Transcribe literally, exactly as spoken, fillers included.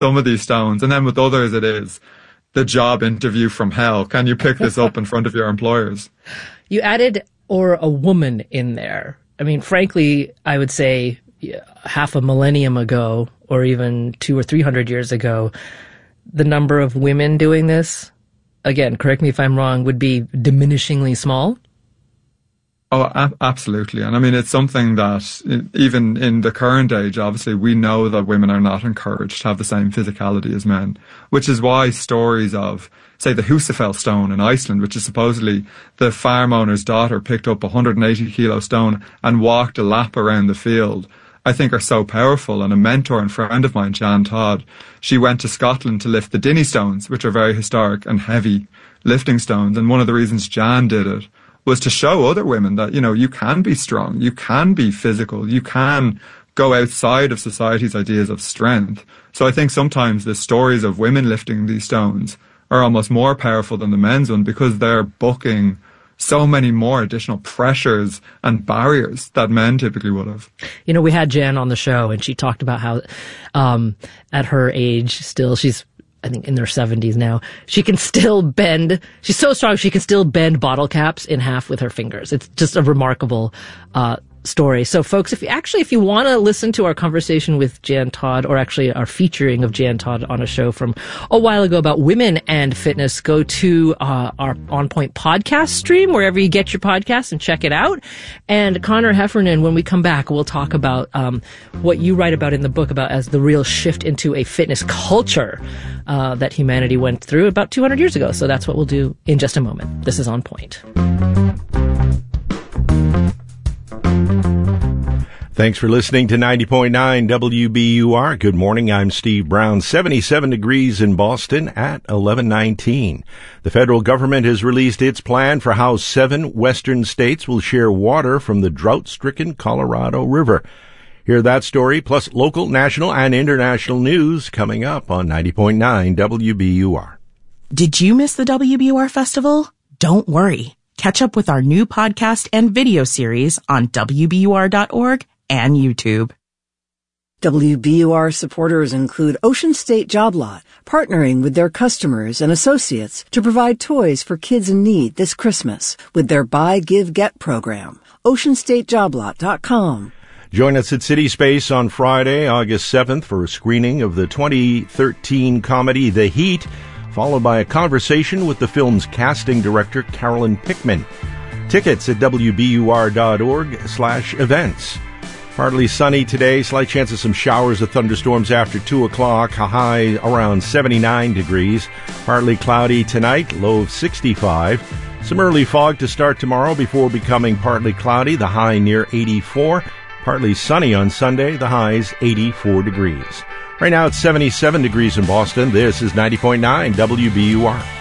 some of these stones. And then with others, it is the job interview from hell. Can you pick this up in front of your employers? You added or a woman in there. I mean, frankly, I would say half a millennium ago, or even two or three hundred years ago, the number of women doing this, again, correct me if I'm wrong, would be diminishingly small. Oh, a- absolutely. And I mean, it's something that even in the current age, obviously, we know that women are not encouraged to have the same physicality as men, which is why stories of, say, the Husafell stone in Iceland, which is supposedly the farm owner's daughter picked up a one hundred eighty kilo stone and walked a lap around the field, I think are so powerful. And a mentor and friend of mine, Jan Todd, she went to Scotland to lift the Dinnie stones, which are very historic and heavy lifting stones. And one of the reasons Jan did it was to show other women that, you know, you can be strong, you can be physical, you can go outside of society's ideas of strength. So I think sometimes the stories of women lifting these stones are almost more powerful than the men's one, because they're booking so many more additional pressures and barriers that men typically would have. You know, we had Jan on the show, and she talked about how um at her age still, she's I think in their seventies now, she can still bend. She's so strong, she can still bend bottle caps in half with her fingers. It's just a remarkable uh story. So folks, if you actually, if you want to listen to our conversation with Jan Todd, or actually our featuring of Jan Todd on a show from a while ago about women and fitness, go to uh, our On Point podcast stream, wherever you get your podcasts, and check it out. And Connor Heffernan, when we come back, we'll talk about um, what you write about in the book about as the real shift into a fitness culture uh, that humanity went through about two hundred years ago. So that's what we'll do in just a moment. This is On Point. Thanks for listening to ninety point nine W B U R. Good morning. I'm Steve Brown. seventy-seven degrees in Boston at eleven nineteen. The federal government has released its plan for how seven western states will share water from the drought-stricken Colorado River. Hear that story, plus local, national, and international news coming up on ninety point nine W B U R. Did you miss the W B U R Festival? Don't worry. Catch up with our new podcast and video series on W B U R dot org and YouTube. W B U R supporters include Ocean State Job Lot, partnering with their customers and associates to provide toys for kids in need this Christmas with their Buy, Give, Get program. ocean state job lot dot com. Join us at City Space on Friday, August seventh, for a screening of the twenty thirteen comedy The Heat, followed by a conversation with the film's casting director, Carolyn Pickman. Tickets at W B U R dot org slash events. Partly sunny today, slight chance of some showers or thunderstorms after two o'clock, a high around seventy-nine degrees. Partly cloudy tonight, low of sixty-five. Some early fog to start tomorrow before becoming partly cloudy, the high near eighty-four. Partly sunny on Sunday, the highs eighty-four degrees. Right now it's seventy-seven degrees in Boston. This is ninety point nine W B U R.